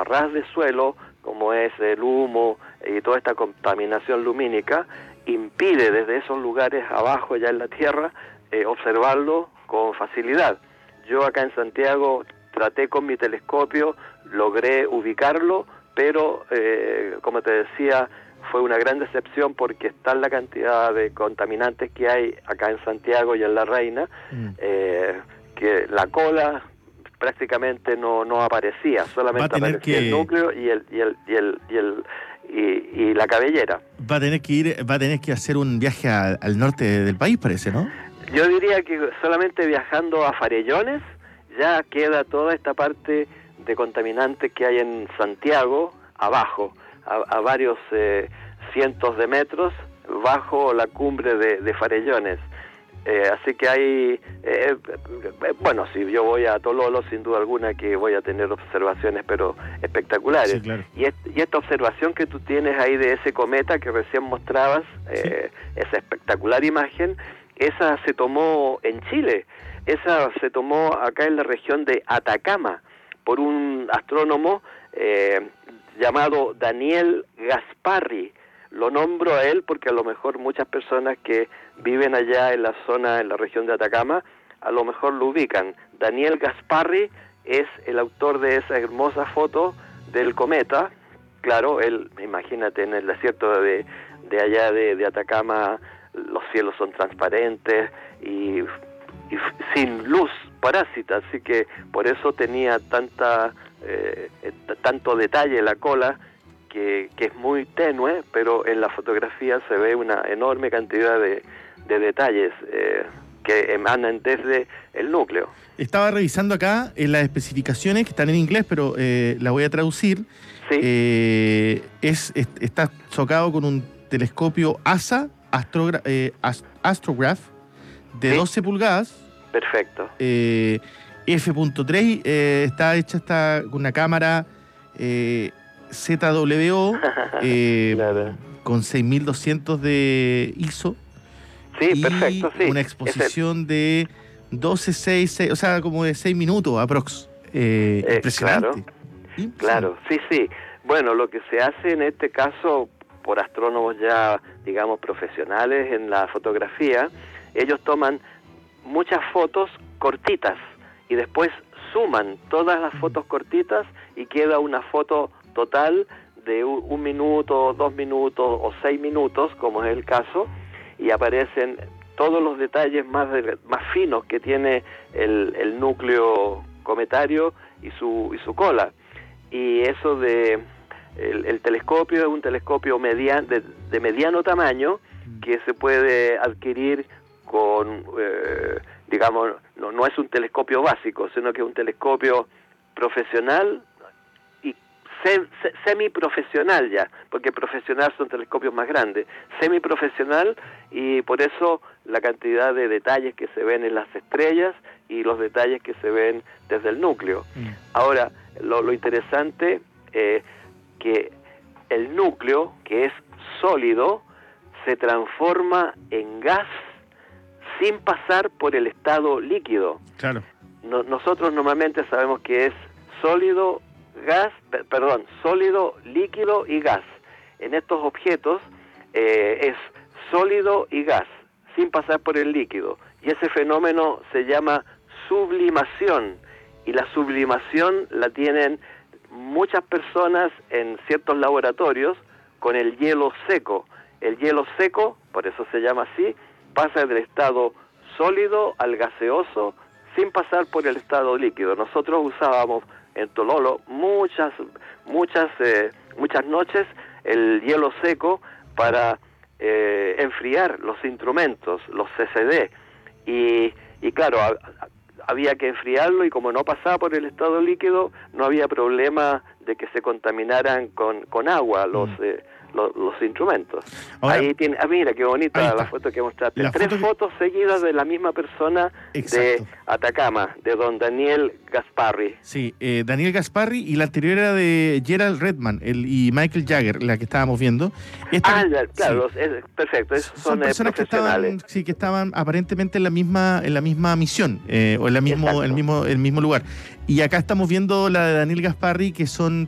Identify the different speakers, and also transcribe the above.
Speaker 1: ras de suelo, como es el humo y toda esta contaminación lumínica, impide desde esos lugares abajo ya en la tierra observarlo con facilidad. Yo acá en Santiago traté con mi telescopio, logré ubicarlo, pero como te decía, fue una gran decepción porque está la cantidad de contaminantes que hay acá en Santiago y en La Reina, que la cola prácticamente no aparecía, solamente aparecía el núcleo y la cabellera.
Speaker 2: Va a tener que hacer un viaje al norte del país, parece, ¿no?
Speaker 1: Yo diría que solamente viajando a Farellones ya queda toda esta parte de contaminantes que hay en Santiago abajo, a varios cientos de metros bajo la cumbre de Farellones. Así que hay, bueno, si yo voy a Tololo, sin duda alguna que voy a tener observaciones, pero espectaculares.
Speaker 2: Sí, claro.
Speaker 1: Y esta observación que tú tienes ahí de ese cometa que recién mostrabas, sí, esa espectacular imagen, esa se tomó en Chile, esa se tomó acá en la región de Atacama, por un astrónomo llamado Daniel Gasparri. Lo nombro a él porque a lo mejor muchas personas que viven allá en la zona, en la región de Atacama, a lo mejor lo ubican. Daniel Gasparri es el autor de esa hermosa foto del cometa. Claro, él, imagínate, en el desierto de allá de Atacama, los cielos son transparentes y sin luz parásita, así que por eso tenía tanto detalle la cola, que es muy tenue, pero en la fotografía se ve una enorme cantidad de detalles que emanan desde el núcleo.
Speaker 2: Estaba revisando acá en las especificaciones, que están en inglés, pero la voy a traducir.
Speaker 1: Sí.
Speaker 2: Está chocado con un telescopio ASA, Astrograph, de 12 pulgadas.
Speaker 1: Perfecto.
Speaker 2: F.3, está con una cámara ZWO
Speaker 1: claro,
Speaker 2: con 6200 de ISO.
Speaker 1: Sí,
Speaker 2: y
Speaker 1: perfecto, sí.
Speaker 2: Una exposición de 12.6, o sea, como de 6 minutos aprox. Impresionante.
Speaker 1: Claro, sí. Bueno, lo que se hace en este caso por astrónomos ya, digamos, profesionales en la fotografía, ellos toman muchas fotos cortitas y después suman todas las fotos cortitas y queda una foto total de 1 minuto, 2 minutos o 6 minutos, como es el caso, y aparecen todos los detalles más finos que tiene el núcleo cometario y su cola. Y eso de el telescopio es un telescopio de mediano tamaño que se puede adquirir con, digamos, no es un telescopio básico, sino que es un telescopio profesional y semiprofesional ya, porque profesional son telescopios más grandes, semiprofesional, y por eso la cantidad de detalles que se ven en las estrellas y los detalles que se ven desde el núcleo. Ahora, lo interesante que el núcleo, que es sólido, se transforma en gas sin pasar por el estado líquido.
Speaker 2: Claro.
Speaker 1: Nosotros normalmente sabemos que es sólido, líquido y gas. En estos objetos es sólido y gas, sin pasar por el líquido. Y ese fenómeno se llama sublimación. Y la sublimación la tienen muchas personas en ciertos laboratorios con el hielo seco. El hielo seco, por eso se llama así, pasa del estado sólido al gaseoso sin pasar por el estado líquido. Nosotros usábamos en Tololo muchas noches el hielo seco para enfriar los instrumentos, los CCD, y claro, había que enfriarlo, y como no pasaba por el estado líquido, no había problema de que se contaminaran con agua los instrumentos.
Speaker 2: Ahora,
Speaker 1: ahí tiene, mira qué bonita la foto que mostraste. Tres fotos seguidas de la misma persona. Exacto. De Atacama, de don Daniel Gasparri.
Speaker 2: Sí, Daniel Gasparri, y la anterior era de Gerald Redman y Michael Jagger, la que estábamos viendo.
Speaker 1: Claro, sí. Perfecto, esos son personas
Speaker 2: profesionales. Que estaban aparentemente en la misma misión, o en el mismo lugar. Y acá estamos viendo la de Daniel Gasparri, que son